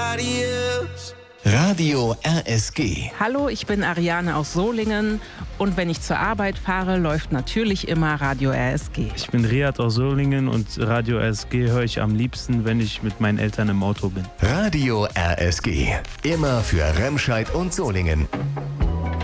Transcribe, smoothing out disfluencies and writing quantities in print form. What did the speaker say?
nobody else. Radio RSG. Hallo, ich bin Ariane aus Solingen und wenn ich zur Arbeit fahre, läuft natürlich immer Radio RSG. Ich bin Riyad aus Solingen und Radio RSG höre ich am liebsten, wenn ich mit meinen Eltern im Auto bin. Radio RSG. Immer für Remscheid und Solingen.